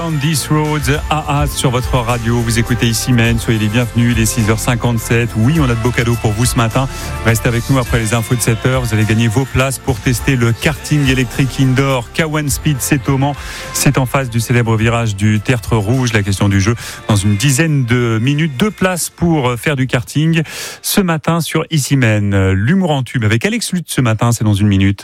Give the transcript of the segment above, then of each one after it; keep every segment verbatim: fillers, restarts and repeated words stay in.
Down This Road, A A sur votre radio. Vous écoutez ici Men, soyez les bienvenus, il est six heures cinquante-sept. Oui, on a de beaux cadeaux pour vous ce matin. Restez avec nous après les infos de sept heures. Vous allez gagner vos places pour tester le karting électrique indoor Kawan Speed, c'est au Mans. C'est en face du célèbre virage du Tertre Rouge. La question du jeu dans une dizaine de minutes. Deux places pour faire du karting ce matin sur Ici Men. L'humour en tube avec Alex Lutz ce matin, c'est dans une minute.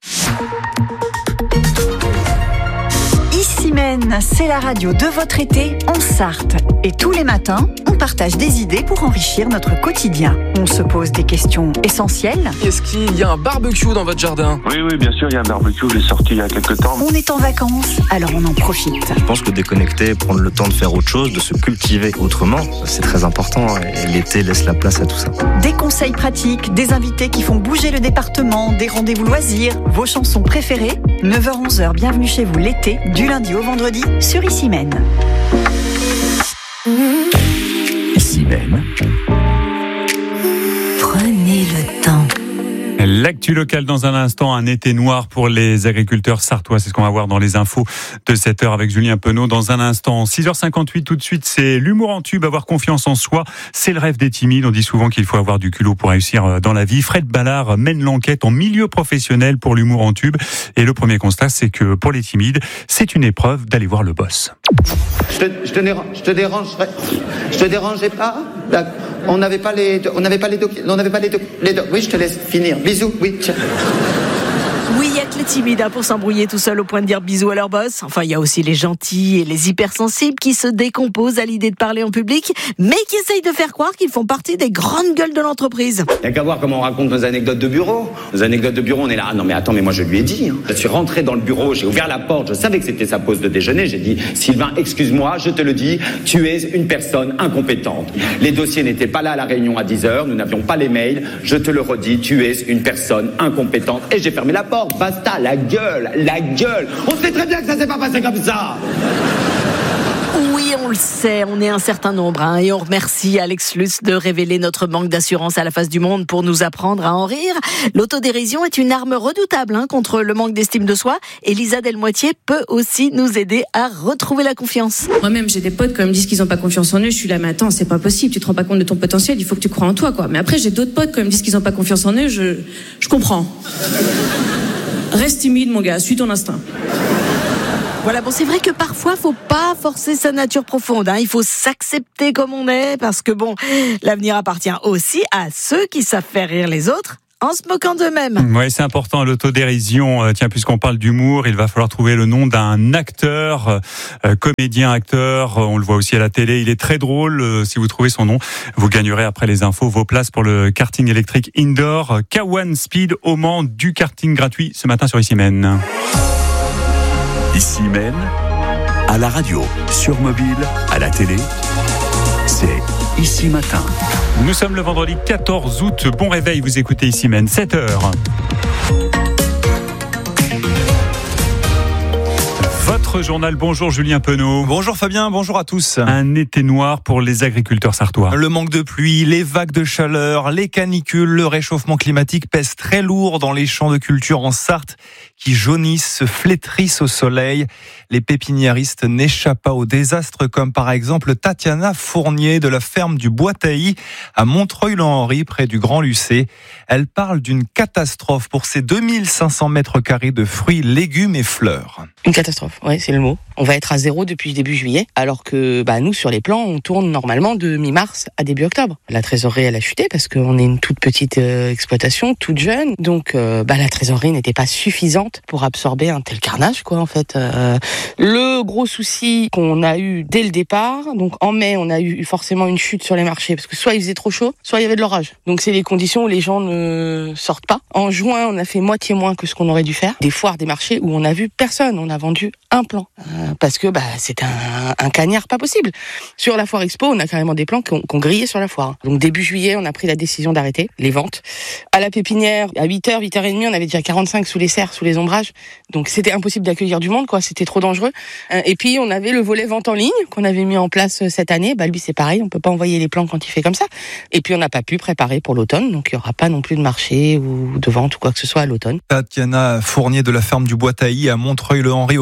Ici Men, c'est la radio de votre été en Sarthe. Et tous les matins, on partage des idées pour enrichir notre quotidien. On se pose des questions essentielles. Est-ce qu'il y a un barbecue dans votre jardin ? Oui, oui, bien sûr, il y a un barbecue, je l'ai sorti il y a quelques temps. On est en vacances, alors on en profite. Je pense que déconnecter, prendre le temps de faire autre chose, de se cultiver autrement, c'est très important. Et l'été laisse la place à tout ça. Des conseils pratiques, des invités qui font bouger le département, des rendez-vous loisirs, vos chansons préférées. neuf heures onze heures, bienvenue chez vous l'été, du lundi au vendredi, sur Ici Men. Ici même. Prenez le temps. L'actu locale dans un instant, un été noir pour les agriculteurs sartois. C'est ce qu'on va voir dans les infos de sept heures avec Julien Penaud dans un instant. six heures cinquante-huit tout de suite, c'est l'humour en tube, avoir confiance en soi. C'est le rêve des timides. On dit souvent qu'il faut avoir du culot pour réussir dans la vie. Fred Ballard mène l'enquête en milieu professionnel pour l'humour en tube. Et le premier constat, c'est que pour les timides, c'est une épreuve d'aller voir le boss. Je te, je te, dérange, je te dérangerai, je te dérangeais pas. On n'avait pas les, on n'avait pas les doc, on n'avait pas les doc, les doc. Oui, je te laisse finir. Bisous, oui. Tiens. Oui, il y a que les timides hein, pour s'embrouiller tout seul au point de dire bisous à leur boss. Enfin, il y a aussi les gentils et les hypersensibles qui se décomposent à l'idée de parler en public, mais qui essayent de faire croire qu'ils font partie des grandes gueules de l'entreprise. Il n'y a qu'à voir comment on raconte nos anecdotes de bureau. Nos anecdotes de bureau, on est là. Ah non, mais attends, mais moi je lui ai dit. Hein. Je suis rentré dans le bureau, j'ai ouvert la porte, je savais que c'était sa pause de déjeuner. J'ai dit, Sylvain, excuse-moi, je te le dis, tu es une personne incompétente. Les dossiers n'étaient pas là à la réunion à dix heures, nous n'avions pas les mails. Je te le redis, tu es une personne incompétente. Et j'ai fermé la porte. Basta, la gueule, la gueule. On sait très bien que ça s'est pas passé comme ça. Oui, on le sait, on est un certain nombre hein, et on remercie Alex Lutz de révéler notre manque d'assurance à la face du monde pour nous apprendre à en rire. L'autodérision est une arme redoutable hein, contre le manque d'estime de soi et Lisa Delmoitier peut aussi nous aider à retrouver la confiance. Moi-même, j'ai des potes quand ils me disent qu'ils n'ont pas confiance en eux, je suis là, mais attends, c'est pas possible, tu te rends pas compte de ton potentiel, il faut que tu crois en toi, quoi. Mais après, j'ai d'autres potes quand ils me disent qu'ils n'ont pas confiance en eux, je, je comprends. Reste timide, mon gars, suis ton instinct. Voilà, bon, c'est vrai que parfois, faut pas forcer sa nature profonde, hein. Il faut s'accepter comme on est, parce que bon, l'avenir appartient aussi à ceux qui savent faire rire les autres en se moquant d'eux-mêmes. Oui, c'est important, l'autodérision. Tiens, puisqu'on parle d'humour, il va falloir trouver le nom d'un acteur, euh, comédien, acteur. On le voit aussi à la télé. Il est très drôle. Euh, si vous trouvez son nom, vous gagnerez après les infos vos places pour le karting électrique indoor Kawan Speed au Mans, du karting gratuit ce matin sur Ici Men. Ici Men, à la radio, sur mobile, à la télé, c'est Ici Matin. Nous sommes le vendredi quatorze août. Bon réveil, vous écoutez Ici Men, sept heures. Votre journal, bonjour Julien Penaud. Bonjour Fabien, bonjour à tous. Un été noir pour les agriculteurs sartois. Le manque de pluie, les vagues de chaleur, les canicules, le réchauffement climatique pèsent très lourd dans les champs de culture en Sarthe qui jaunissent, se flétrissent au soleil. Les pépiniéristes n'échappent pas au désastre comme par exemple Tatiana Fournier de la ferme du Bois-Tailly à Montreuil-le-Henri près du Grand Lucé. Elle parle d'une catastrophe pour ses deux mille cinq cents mètres carrés de fruits, légumes et fleurs. Une catastrophe, ouais, c'est le mot. On va être à zéro depuis début juillet, alors que bah, nous, sur les plans, on tourne normalement de mi-mars à début octobre. La trésorerie, elle a chuté parce qu'on est une toute petite euh, exploitation, toute jeune. Donc, euh, bah, la trésorerie n'était pas suffisante pour absorber un tel carnage, quoi, en fait. Euh, le gros souci qu'on a eu dès le départ, donc en mai, on a eu forcément une chute sur les marchés, parce que soit il faisait trop chaud, soit il y avait de l'orage. Donc, c'est les conditions où les gens ne sortent pas. En juin, on a fait moitié moins que ce qu'on aurait dû faire. Des foires, des marchés où on a vu personne. On a vendu un plan. Euh, parce que bah, c'est un, un cagnard pas possible. Sur la foire expo, on a carrément des plans qu'on, qu'on grillait sur la foire. Donc début juillet, on a pris la décision d'arrêter les ventes. À la pépinière, à huit heures, huit heures trente, on avait déjà quarante-cinq sous les serres, sous les ombrages. Donc c'était impossible d'accueillir du monde, quoi. C'était trop dangereux. Euh, et puis on avait le volet vente en ligne qu'on avait mis en place cette année. Bah lui c'est pareil, on peut pas envoyer les plans quand il fait comme ça. Et puis on n'a pas pu préparer pour l'automne, donc il y aura pas non plus de marché ou de vente ou quoi que ce soit à l'automne. Tatiana Fournier de la ferme du Bois-Tailly à Montreuil-le-Henri au micro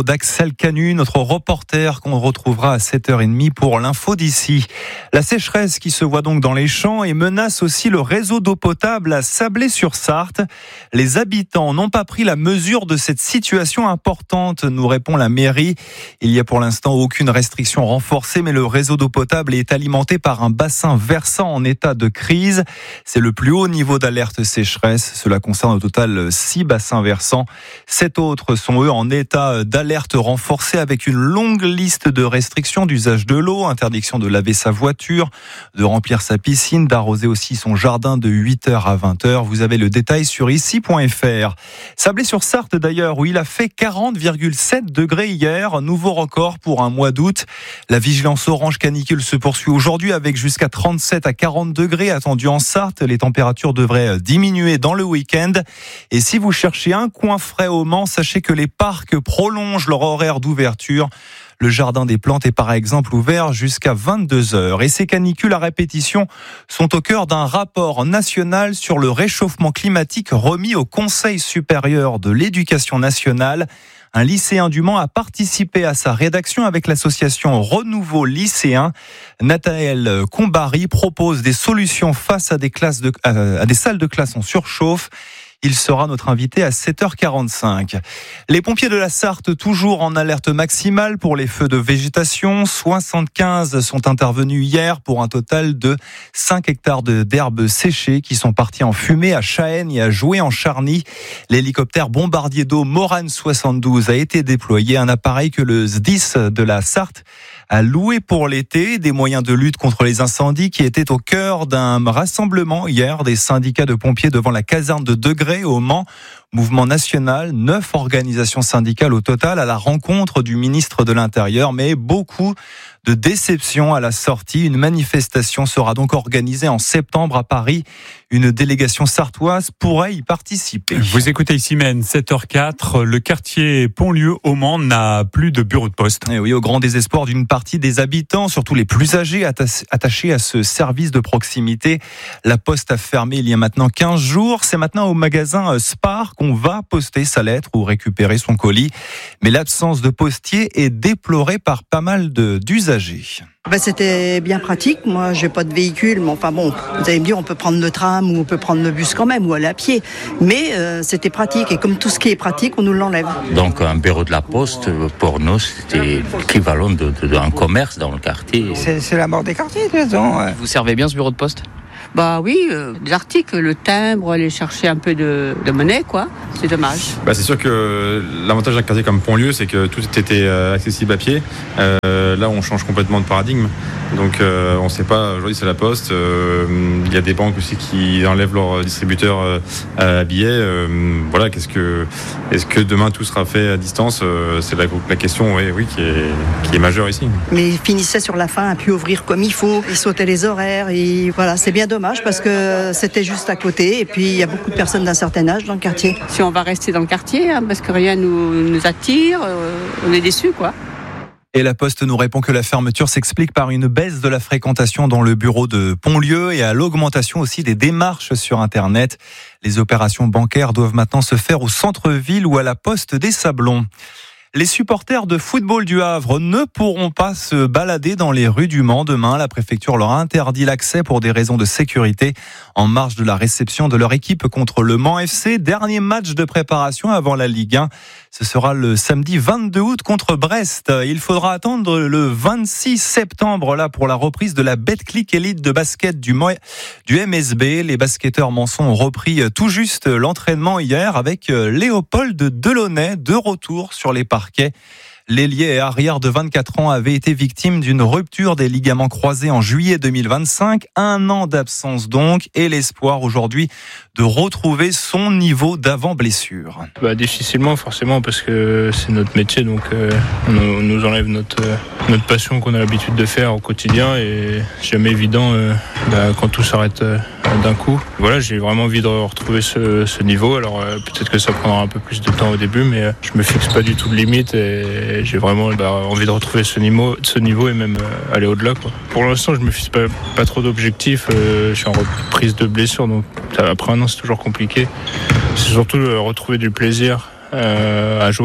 d'Axel Canu, notre reporter qu'on retrouvera à sept heures trente pour l'info d'ici. La sécheresse qui se voit donc dans les champs et menace aussi le réseau d'eau potable à Sablé-sur-Sarthe. Les habitants n'ont pas pris la mesure de cette situation importante, nous répond la mairie. Il n'y a pour l'instant aucune restriction renforcée, mais le réseau d'eau potable est alimenté par un bassin versant en état de crise. C'est le plus haut niveau d'alerte sécheresse. Cela concerne au total six bassins versants. Sept autres sont eux en état d'alerte renforcée avec une longue liste de restrictions d'usage de l'eau, interdiction de laver sa voiture, de remplir sa piscine, d'arroser aussi son jardin de huit heures à vingt heures. Vous avez le détail sur ici point f r. Sablé-sur-Sarthe d'ailleurs, où il a fait quarante virgule sept degrés hier, nouveau record pour un mois d'août. La vigilance orange canicule se poursuit aujourd'hui avec jusqu'à trente-sept à quarante degrés attendus en Sarthe. Les températures devraient diminuer dans le week-end. Et si vous cherchez un coin frais au Mans, sachez que les parcs prolongent leur horaire d'ouverture. Le jardin des plantes est par exemple ouvert jusqu'à vingt-deux heures. Et ces canicules à répétition sont au cœur d'un rapport national sur le réchauffement climatique remis au Conseil supérieur de l'éducation nationale. Un lycéen du Mans a participé à sa rédaction avec l'association Renouveau Lycéen. Nathanaël Combary propose des solutions face à des, classes de, à des salles de classe en surchauffe. Il sera notre invité à sept heures quarante-cinq. Les pompiers de la Sarthe, toujours en alerte maximale pour les feux de végétation. soixante-quinze sont intervenus hier pour un total de cinq hectares d'herbes séchées qui sont partis en fumée à Chaëne et à Joué en Charny. L'hélicoptère bombardier d'eau Morane soixante-douze a été déployé, un appareil que le S D I S de la Sarthe a loué pour l'été, des moyens de lutte contre les incendies qui étaient au cœur d'un rassemblement hier des syndicats de pompiers devant la caserne de Degré au Mans. Mouvement national, neuf organisations syndicales au total à la rencontre du ministre de l'Intérieur, mais beaucoup de déception à la sortie. Une manifestation sera donc organisée en septembre à Paris. Une délégation sartoise pourrait y participer. Vous écoutez ici même sept heures quatre. Le quartier Pontlieu au Mans n'a plus de bureau de poste. Et oui, au grand désespoir d'une partie des habitants, surtout les plus âgés attachés à ce service de proximité. La poste a fermé il y a maintenant quinze jours. C'est maintenant au magasin Spar qu'on va poster sa lettre ou récupérer son colis. Mais l'absence de postier est déplorée par pas mal de, d'usagers. Ben, c'était bien pratique. Moi, j'ai pas de véhicule, mais enfin bon, vous allez me dire, on peut prendre le tram ou on peut prendre le bus quand même ou aller à pied. Mais euh, c'était pratique et comme tout ce qui est pratique, on nous l'enlève. Donc un bureau de la poste, pour nous, c'était l'équivalent de, de, d'un commerce dans le quartier. C'est, c'est la mort des quartiers, de toute façon. Vous servez bien ce bureau de poste ? Bah oui, euh, des articles, le timbre, aller chercher un peu de, de monnaie, quoi. C'est dommage. Bah c'est sûr que l'avantage d'un quartier comme Pontlieu, c'est que tout était accessible à pied. Euh, là, on change complètement de paradigme. Donc, euh, on ne sait pas. Aujourd'hui, c'est la Poste. Il euh, y a des banques aussi qui enlèvent leurs distributeurs euh, à billets. Euh, voilà. Qu'est-ce que, est-ce que demain tout sera fait à distance ? euh, C'est la, la question, oui, oui, qui est, qui est majeure ici. Mais ils finissaient sur la fin à pu ouvrir comme il faut. Ils sautaient les horaires. Et voilà, c'est bien dommage parce que c'était juste à côté. Et puis, il y a beaucoup de personnes d'un certain âge dans le quartier. Si on va rester dans le quartier, hein, parce que rien nous, nous attire, euh, on est déçus, quoi. Et la Poste nous répond que la fermeture s'explique par une baisse de la fréquentation dans le bureau de Pontlieu et à l'augmentation aussi des démarches sur Internet. Les opérations bancaires doivent maintenant se faire au centre-ville ou à la Poste des Sablons. Les supporters de football du Havre ne pourront pas se balader dans les rues du Mans demain. La préfecture leur a interdit l'accès pour des raisons de sécurité en marge de la réception de leur équipe contre le Mans F C. Dernier match de préparation avant la Ligue un. Ce sera le samedi vingt-deux août contre Brest. Il faudra attendre le vingt-six septembre là pour la reprise de la Betclic Elite de basket du, du M S B. Les basketteurs mançons ont repris tout juste l'entraînement hier avec Léopold Delaunay de retour sur les parquets. L'ailier et arrière de vingt-quatre ans avait été victime d'une rupture des ligaments croisés en juillet deux mille vingt-cinq. Un an d'absence donc et l'espoir aujourd'hui de retrouver son niveau d'avant-blessure. Bah, difficilement forcément parce que c'est notre métier, donc euh, on nous enlève notre, euh, notre passion qu'on a l'habitude de faire au quotidien et c'est jamais évident euh, bah, quand tout s'arrête euh, d'un coup. Voilà, j'ai vraiment envie de retrouver ce, ce niveau. Alors euh, peut-être que ça prendra un peu plus de temps au début, mais euh, je me fixe pas du tout de limite et j'ai vraiment bah, envie de retrouver ce niveau, ce niveau et même euh, aller au-delà, quoi. Pour l'instant, je me fixe pas, pas trop d'objectifs. Euh, je suis en reprise de blessure, donc après un an, c'est toujours compliqué. C'est surtout euh, retrouver du plaisir euh, à jouer.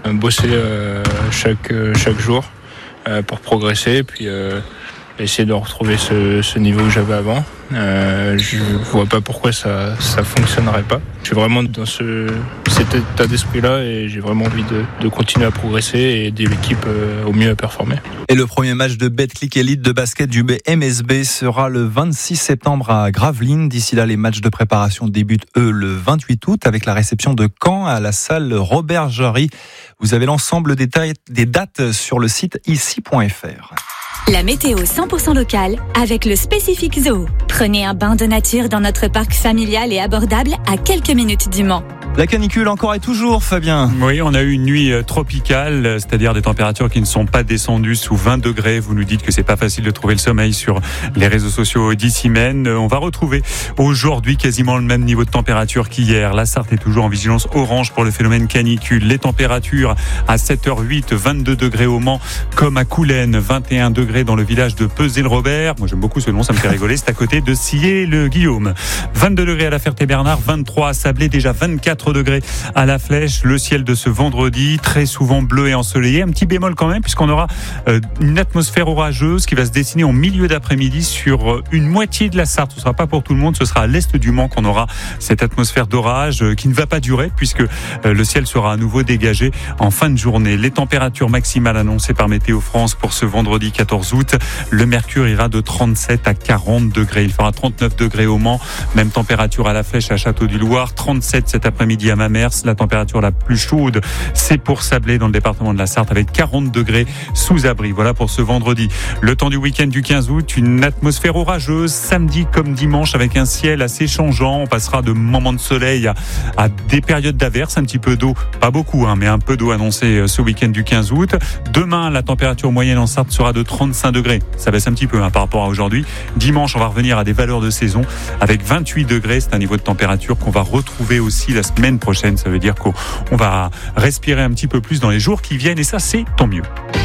bosser euh, chaque, chaque jour euh, pour progresser et puis euh, essayer de retrouver ce, ce niveau que j'avais avant. Euh, je vois pas pourquoi ça ça fonctionnerait pas. Je suis vraiment dans ce, cet état d'esprit-là et j'ai vraiment envie de, de continuer à progresser et aider l'équipe euh, au mieux à performer. Et le premier match de Betclic Elite de basket du M S B sera le vingt-six septembre à Gravelines. D'ici là, les matchs de préparation débutent, eux, le vingt-huit août avec la réception de Caen à la salle Robert Jarry. Vous avez l'ensemble des, ta- des dates sur le site ici point f r. La météo cent pour cent locale avec le Spécifique Zoo. Prenez un bain de nature dans notre parc familial et abordable à quelques minutes du Mans. La canicule encore et toujours, Fabien. Oui, on a eu une nuit tropicale, c'est-à-dire des températures qui ne sont pas descendues sous vingt degrés. Vous nous dites que c'est pas facile de trouver le sommeil sur les réseaux sociaux d'ici Maine. On va retrouver aujourd'hui quasiment le même niveau de température qu'hier. La Sarthe est toujours en vigilance orange pour le phénomène canicule. Les températures à sept heures huit, vingt-deux degrés au Mans, comme à Coulennes, vingt et un degrés dans le village de Pesé-le-Robert. Moi, j'aime beaucoup ce nom, ça me fait rigoler. C'est à côté de Sillé-le-Guillaume. vingt-deux degrés à la Ferté-Bernard, vingt-trois à Sablé, déjà vingt-quatre degrés à la Flèche. Le ciel de ce vendredi, très souvent bleu et ensoleillé. Un petit bémol quand même, puisqu'on aura euh, une atmosphère orageuse qui va se dessiner en milieu d'après-midi sur euh, une moitié de la Sarthe. Ce ne sera pas pour tout le monde, ce sera à l'est du Mans qu'on aura cette atmosphère d'orage euh, qui ne va pas durer, puisque euh, le ciel sera à nouveau dégagé en fin de journée. Les températures maximales annoncées par Météo France pour ce vendredi quatorze août. Le mercure ira de trente-sept à quarante degrés. Il fera trente-neuf degrés au Mans. Même température à la Flèche, à Château-du-Loir. trente-sept cet après-midi à Mamers. La température la plus chaude, c'est pour Sablé dans le département de la Sarthe avec quarante degrés sous abri. Voilà pour ce vendredi. Le temps du week-end du quinze août, une atmosphère orageuse samedi comme dimanche avec un ciel assez changeant. On passera de moments de soleil à, à des périodes d'averses, un petit peu d'eau, pas beaucoup, hein, mais un peu d'eau annoncée ce week-end du quinze août. Demain, la température moyenne en Sarthe sera de trente-cinq degrés. Ça baisse un petit peu hein, par rapport à aujourd'hui. Dimanche, on va revenir à des valeurs de saison avec vingt-huit degrés. C'est un niveau de température qu'on va retrouver aussi la semaine prochaine. Ça veut dire qu'on va respirer un petit peu plus dans les jours qui viennent et ça, c'est tant mieux.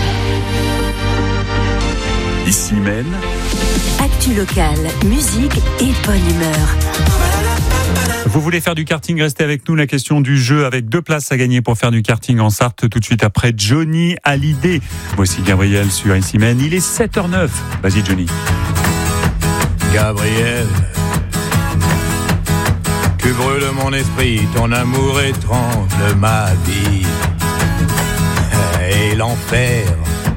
Ici Maine. Actu locale, musique et bonne humeur. Vous voulez faire du karting, restez avec nous. La question du jeu avec deux places à gagner pour faire du karting en Sarthe tout de suite après Johnny Hallyday. Voici Gabriel sur Ici Maine. Il est sept heures neuf. Vas-y Johnny. Gabriel, tu brûles mon esprit, ton amour étrange ma vie. Et l'enfer